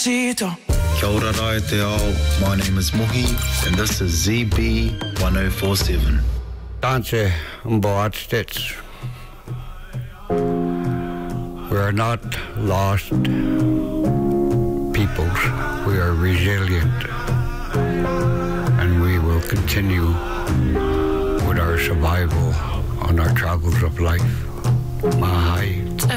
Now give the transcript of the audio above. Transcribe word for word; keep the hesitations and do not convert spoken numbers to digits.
despacito. Kia ora rai te ao. My name is Mohi, and this is Z B one oh four seven. Danse Mboatstits. We are not lost peoples. We are resilient. And we will continue with our survival on our travels of life. Mahai.